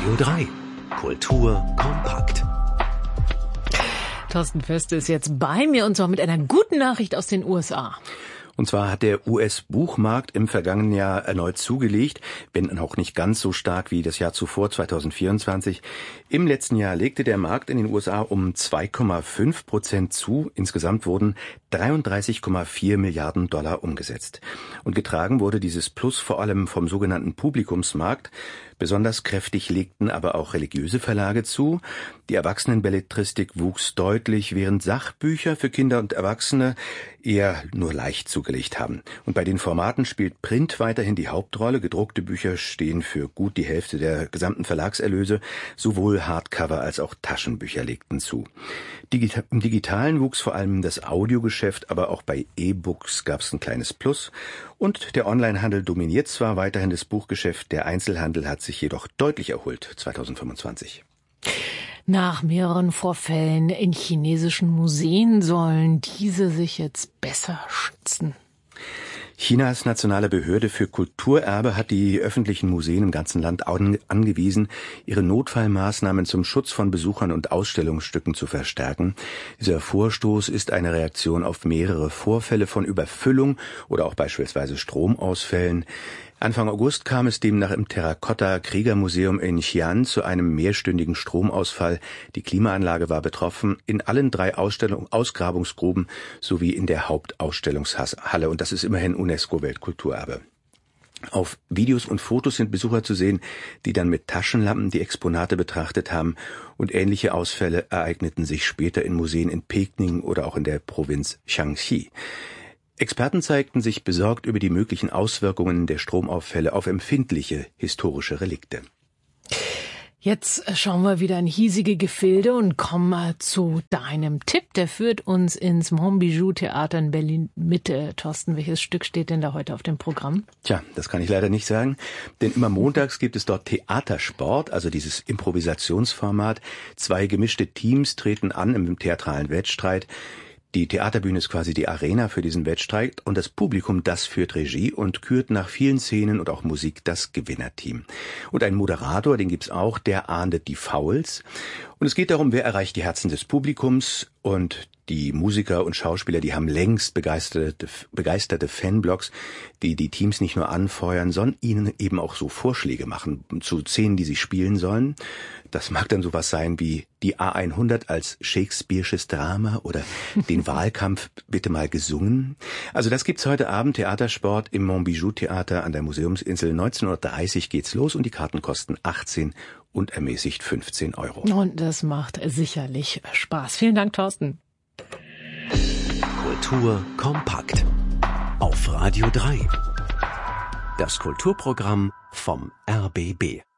Radio 3. Kultur kompakt. Thorsten Förster ist jetzt bei mir und zwar mit einer guten Nachricht aus den USA. Und zwar hat der US-Buchmarkt im vergangenen Jahr erneut zugelegt, wenn auch nicht ganz so stark wie das Jahr zuvor, 2024. Im letzten Jahr legte der Markt in den USA um 2,5% zu. Insgesamt wurden 33,4 Milliarden Dollar umgesetzt. Und getragen wurde dieses Plus vor allem vom sogenannten Publikumsmarkt. Besonders kräftig legten aber auch religiöse Verlage zu. Die Erwachsenenbelletristik wuchs deutlich, während Sachbücher für Kinder und Erwachsene eher nur leicht zugelegt haben. Und bei den Formaten spielt Print weiterhin die Hauptrolle. Gedruckte Bücher stehen für gut die Hälfte der gesamten Verlagserlöse. Sowohl Hardcover als auch Taschenbücher legten zu. Im Digitalen wuchs vor allem das Audiogeschäft, aber auch bei E-Books gab es ein kleines Plus. Und der Onlinehandel dominiert zwar weiterhin das Buchgeschäft, der Einzelhandel hat sich jedoch deutlich erholt 2025. Nach mehreren Vorfällen in chinesischen Museen sollen diese sich jetzt besser schützen. Chinas nationale Behörde für Kulturerbe hat die öffentlichen Museen im ganzen Land angewiesen, ihre Notfallmaßnahmen zum Schutz von Besuchern und Ausstellungsstücken zu verstärken. Dieser Vorstoß ist eine Reaktion auf mehrere Vorfälle von Überfüllung oder auch beispielsweise Stromausfällen. Anfang August kam es demnach im Terrakotta-Kriegermuseum in Xi'an zu einem mehrstündigen Stromausfall. Die Klimaanlage war betroffen, in allen 3 Ausgrabungsgruben sowie in der Hauptausstellungshalle. Und das ist immerhin UNESCO-Weltkulturerbe. Auf Videos und Fotos sind Besucher zu sehen, die dann mit Taschenlampen die Exponate betrachtet haben. Und ähnliche Ausfälle ereigneten sich später in Museen in Peking oder auch in der Provinz Shaanxi. Experten zeigten sich besorgt über die möglichen Auswirkungen der Stromausfälle auf empfindliche historische Relikte. Jetzt schauen wir wieder in hiesige Gefilde und kommen mal zu deinem Tipp. Der führt uns ins Monbijou Theater in Berlin-Mitte. Thorsten, welches Stück steht denn da heute auf dem Programm? Tja, das kann ich leider nicht sagen, denn immer montags gibt es dort Theatersport, also dieses Improvisationsformat. 2 gemischte Teams treten an im theatralen Wettstreit. Die Theaterbühne ist quasi die Arena für diesen Wettstreit und das Publikum, das führt Regie und kürt nach vielen Szenen und auch Musik das Gewinnerteam. Und ein Moderator, den gibt's auch, der ahndet die Fouls. Und es geht darum, wer erreicht die Herzen des Publikums, und die Musiker und Schauspieler, die haben längst begeisterte Fanblogs, die die Teams nicht nur anfeuern, sondern ihnen eben auch so Vorschläge machen zu Szenen, die sie spielen sollen. Das mag dann sowas sein wie die A100 als Shakespeare'sches Drama oder den Wahlkampf bitte mal gesungen. Also das gibt's heute Abend, Theatersport im Monbijou Theater an der Museumsinsel. 19:30 Uhr geht's los und die Karten kosten 18 und ermäßigt 15 Euro. Und das macht sicherlich Spaß. Vielen Dank, Thorsten. Kultur kompakt. Auf Radio 3. Das Kulturprogramm vom RBB.